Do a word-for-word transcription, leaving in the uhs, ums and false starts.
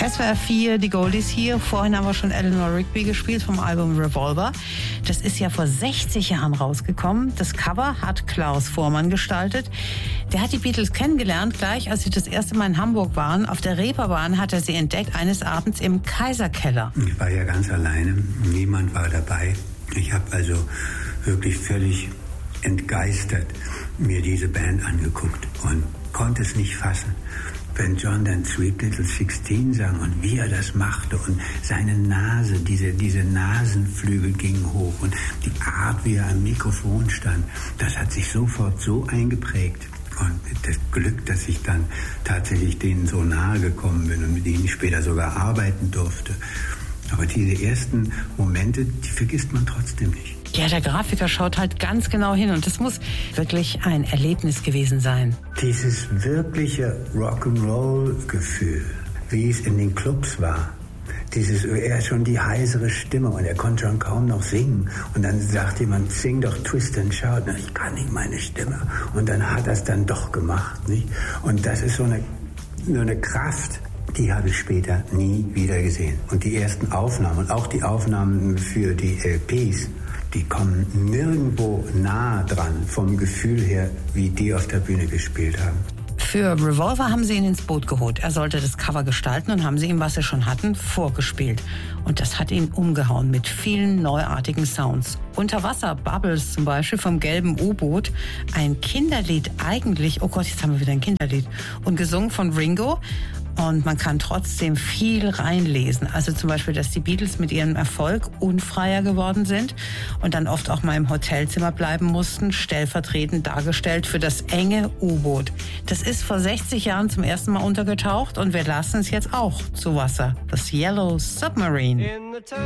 S W R vier, die Goldies hier. Vorhin haben wir schon Eleanor Rigby gespielt vom Album Revolver. Das ist ja vor sechzig Jahren rausgekommen. Das Cover hat Klaus Voormann gestaltet. Der hat die Beatles kennengelernt, gleich als sie das erste Mal in Hamburg waren. Auf der Reeperbahn hat er sie entdeckt, eines Abends im Kaiserkeller. Ich war ja ganz alleine, niemand war dabei. Ich habe also wirklich völlig entgeistert mir diese Band angeguckt und konnte es nicht fassen. Wenn John dann Sweet Little Sixteen sang und wie er das machte und seine Nase, diese, diese Nasenflügel gingen hoch und die Art, wie er am Mikrofon stand, das hat sich sofort so eingeprägt. Und das Glück, dass ich dann tatsächlich denen so nahe gekommen bin und mit denen ich später sogar arbeiten durfte. Aber diese ersten Momente, die vergisst man trotzdem nicht. Ja, der Grafiker schaut halt ganz genau hin und das muss wirklich ein Erlebnis gewesen sein. Dieses wirkliche Rock'n'Roll-Gefühl, wie es in den Clubs war. Dieses, er hat schon die heisere Stimme und er konnte schon kaum noch singen. Und dann sagt jemand, sing doch Twist and Shout. Na, ich kann nicht meine Stimme. Und dann hat er es dann doch gemacht. Nicht? Und das ist so eine, so eine Kraft, die habe ich später nie wieder gesehen. Und die ersten Aufnahmen und auch die Aufnahmen für die L Ps, die kommen nirgendwo nah dran vom Gefühl her, wie die auf der Bühne gespielt haben. Für Revolver haben sie ihn ins Boot geholt. Er sollte das Cover gestalten und haben sie ihm, was sie schon hatten, vorgespielt. Und das hat ihn umgehauen mit vielen neuartigen Sounds. Unterwasser Bubbles zum Beispiel vom gelben U-Boot. Ein Kinderlied eigentlich. Oh Gott, jetzt haben wir wieder ein Kinderlied. Und gesungen von Ringo. Und man kann trotzdem viel reinlesen. Also zum Beispiel, dass die Beatles mit ihrem Erfolg unfreier geworden sind und dann oft auch mal im Hotelzimmer bleiben mussten, stellvertretend dargestellt für das enge U-Boot. Das ist vor sechzig Jahren zum ersten Mal untergetaucht und wir lassen es jetzt auch zu Wasser. Das Yellow Submarine.